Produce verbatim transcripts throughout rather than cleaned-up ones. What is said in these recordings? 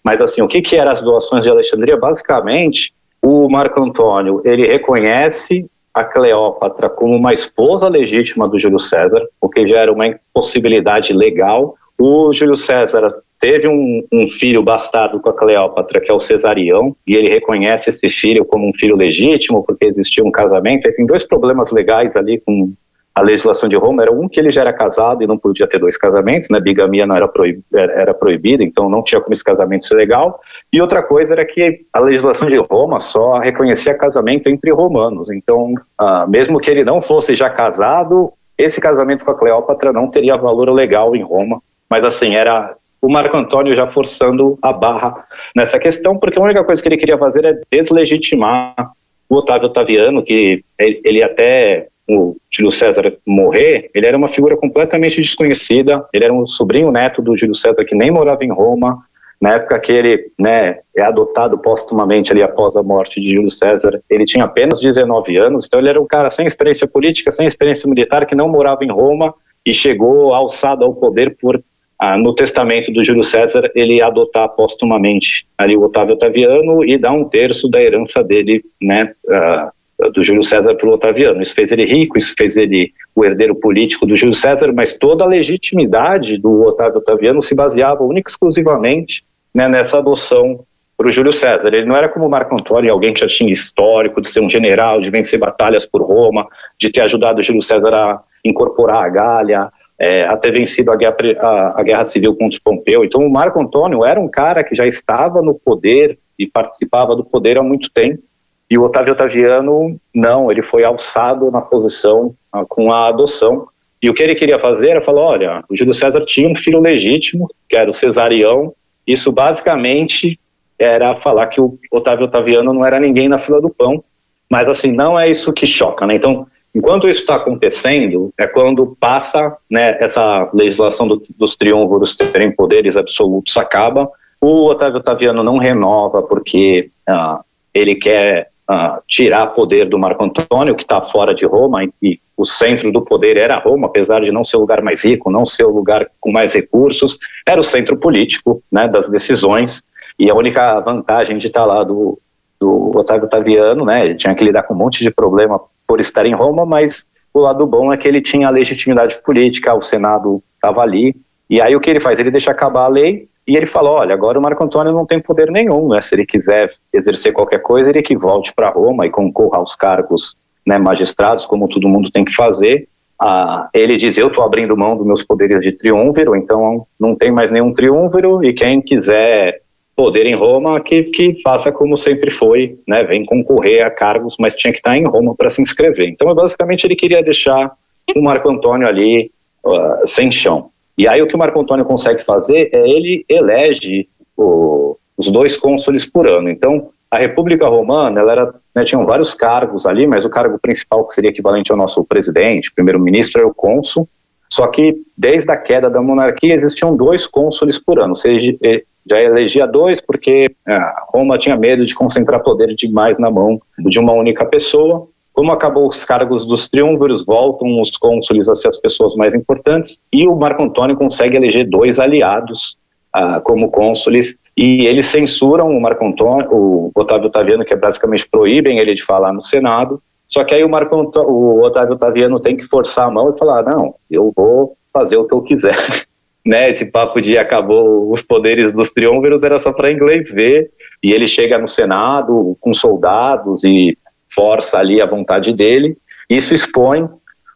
Mas assim, o que que eram as doações de Alexandria? Basicamente, o Marco Antônio, ele reconhece a Cleópatra como uma esposa legítima do Júlio César, o que já era uma impossibilidade legal. O Júlio César teve um, um filho bastardo com a Cleópatra, que é o Cesarião, e ele reconhece esse filho como um filho legítimo, porque existia um casamento. Ele tem dois problemas legais ali com a legislação de Roma. Era um, que ele já era casado e não podia ter dois casamentos, né? Bigamia não era, proib... era proibida, então não tinha como esse casamento ser legal. E outra coisa era que a legislação de Roma só reconhecia casamento entre romanos. Então, ah, mesmo que ele não fosse já casado, esse casamento com a Cleópatra não teria valor legal em Roma. Mas assim, era o Marco Antônio já forçando a barra nessa questão, porque a única coisa que ele queria fazer é deslegitimar o Otávio Otaviano, que ele, ele até... o Júlio César morrer, ele era uma figura completamente desconhecida. Ele era um sobrinho neto do Júlio César que nem morava em Roma, na época que ele, né, é adotado póstumamente ali após a morte de Júlio César. Ele tinha apenas dezenove anos, então ele era um cara sem experiência política, sem experiência militar, que não morava em Roma e chegou alçado ao poder por, ah, no testamento do Júlio César, ele adotar póstumamente ali o Otávio Otaviano e dar um terço da herança dele, né, ah, do Júlio César para o Otaviano. Isso fez ele rico, isso fez ele o herdeiro político do Júlio César, mas toda a legitimidade do Otávio Otaviano se baseava única e exclusivamente, né, nessa adoção para o Júlio César. Ele não era como Marco Antônio, alguém que já tinha histórico de ser um general, de vencer batalhas por Roma, de ter ajudado o Júlio César a incorporar a Gália, é, a ter vencido a guerra, a, a guerra civil contra Pompeu. Então o Marco Antônio era um cara que já estava no poder e participava do poder há muito tempo. E o Otávio Otaviano, não, ele foi alçado na posição ah, com a adoção. E o que ele queria fazer era falar, olha, o Júlio César tinha um filho legítimo, que era o Cesarião. Isso basicamente era falar que o Otávio Otaviano não era ninguém na fila do pão. Mas assim, não é isso que choca, né? Então, enquanto isso está acontecendo, é quando passa, né, essa legislação do, dos triunviros terem poderes absolutos acaba. O Otávio Otaviano não renova porque ah, ele quer... Uh, tirar poder do Marco Antônio, que está fora de Roma, e o centro do poder era Roma, apesar de não ser o lugar mais rico, não ser o lugar com mais recursos, era o centro político, né, das decisões, e a única vantagem de estar lá do, do Otávio Otaviano, né, ele tinha que lidar com um monte de problema por estar em Roma, mas o lado bom é que ele tinha a legitimidade política, o Senado estava ali, e aí o que ele faz? Ele deixa acabar a lei, e ele fala, olha, agora o Marco Antônio não tem poder nenhum, né? Se ele quiser exercer qualquer coisa, ele que volte para Roma e concorra aos cargos, né, magistrados, como todo mundo tem que fazer. Ah, ele diz, eu estou abrindo mão dos meus poderes de triunviro, então não tem mais nenhum triunviro, e quem quiser poder em Roma, que, que faça como sempre foi, né? Vem concorrer a cargos, mas tinha que estar em Roma para se inscrever. Então, basicamente, ele queria deixar o Marco Antônio ali uh, sem chão. E aí o que o Marco Antônio consegue fazer é ele elege o, os dois cônsules por ano. Então, a República Romana, ela era, né, tinham vários cargos ali, mas o cargo principal, que seria equivalente ao nosso presidente, primeiro-ministro, é o cônsul. Só que, desde a queda da monarquia, existiam dois cônsules por ano. Ou seja, já elegia dois porque ah, Roma tinha medo de concentrar poder demais na mão de uma única pessoa. Como acabou os cargos dos triunviros, voltam os cônsules a ser as pessoas mais importantes, e o Marco Antônio consegue eleger dois aliados ah, como cônsules, e eles censuram o Marco Antônio, o Otávio Otaviano, que é basicamente proíbem ele de falar no Senado. Só que aí o, Marco Antônio, o Otávio Otaviano tem que forçar a mão e falar, não, eu vou fazer o que eu quiser. Né, esse papo de acabou os poderes dos triunviros era só para inglês ver, e ele chega no Senado com soldados e força ali a vontade dele. Isso expõe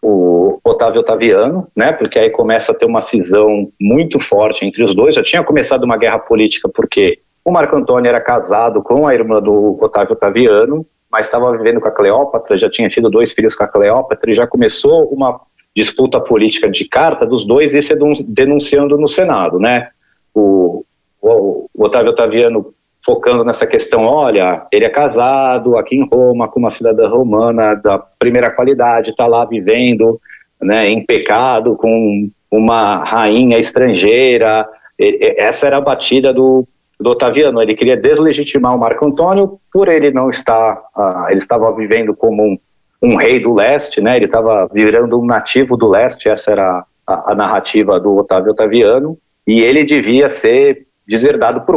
o Otávio Otaviano, né, porque aí começa a ter uma cisão muito forte entre os dois. Já tinha começado uma guerra política porque o Marco Antônio era casado com a irmã do Otávio Otaviano, mas estava vivendo com a Cleópatra, já tinha tido dois filhos com a Cleópatra, e já começou uma disputa política de carta dos dois, e se denunciando no Senado, né? O, o, o Otávio Otaviano focando nessa questão, olha, ele é casado aqui em Roma com uma cidadã romana da primeira qualidade, está lá vivendo, né, em pecado com uma rainha estrangeira. E, essa era a batida do, do Otaviano. Ele queria deslegitimar o Marco Antônio por ele não estar, uh, ele estava vivendo como um, um rei do leste, né, ele estava virando um nativo do leste, essa era a, a narrativa do Otávio Otaviano, e ele devia ser deserdado por